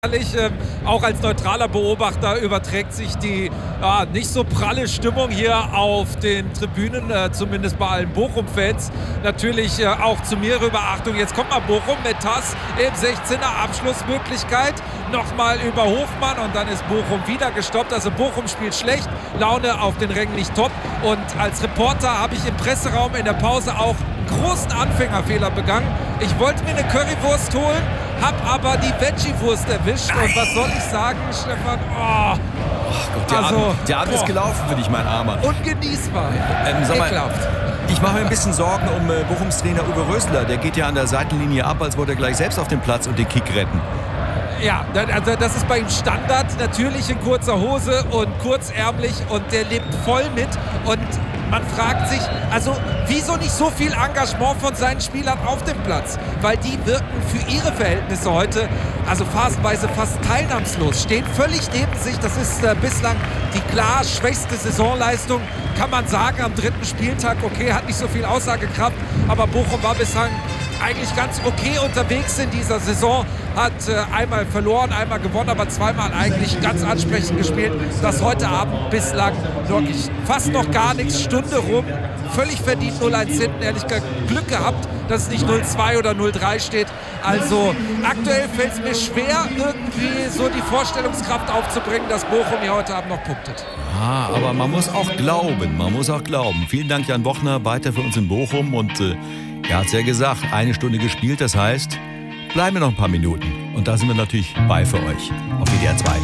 Auch als neutraler Beobachter überträgt sich die nicht so pralle Stimmung hier auf den Tribünen, zumindest bei allen Bochum-Fans, natürlich auch zu mir rüber. Achtung, jetzt kommt mal Bochum mit Tass im 16er, Abschlussmöglichkeit, nochmal über Hofmann und dann ist Bochum wieder gestoppt. Also Bochum spielt schlecht, Laune auf den Rängen nicht top, und als Reporter habe ich im Presseraum in der Pause auch einen großen Anfängerfehler begangen. Ich wollte mir eine Currywurst holen, hab aber die Veggie-Wurst erwischt. Nein. Und was soll ich sagen, Stefan? Oh Gott, der Abend ist gelaufen für dich, mein Armer. Ungenießbar. Sag mal, ich mache mir ein bisschen Sorgen um Bochums Trainer Uwe Rösler. Der geht ja an der Seitenlinie ab, als wollte er gleich selbst auf den Platz und den Kick retten. Ja, also das ist bei ihm Standard. Natürlich in kurzer Hose und kurzärmlich, und der lebt voll mit. Und man fragt sich, also wieso nicht so viel Engagement von seinen Spielern auf dem Platz? Weil die wirken für ihre Verhältnisse heute, also phasenweise fast teilnahmslos, stehen völlig neben sich. Das ist bislang die klar schwächste Saisonleistung, kann man sagen, am dritten Spieltag. Okay, hat nicht so viel Aussagekraft, aber Bochum war bislang eigentlich ganz okay unterwegs in dieser Saison, hat einmal verloren, einmal gewonnen, aber zweimal eigentlich ganz ansprechend gespielt. Das heute Abend bislang wirklich fast noch gar nichts, Stunde rum, völlig verdient 0-1 hinten, ehrlich gesagt Glück gehabt, dass es nicht 0-2 oder 0-3 steht. Also aktuell fällt es mir schwer, irgendwie so die Vorstellungskraft aufzubringen, dass Bochum hier heute Abend noch punktet. Aber man muss auch glauben, Vielen Dank, Jan Bochner, weiter für uns in Bochum, und er hat es ja gesagt, 1 Stunde gespielt, das heißt, bleiben wir noch ein paar Minuten. Und da sind wir natürlich bei für euch auf WDR 2.